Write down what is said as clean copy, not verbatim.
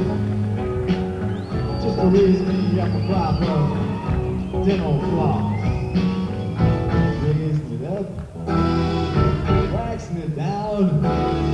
just to raise me up a proper dental floss. Raising it up, waxing it down.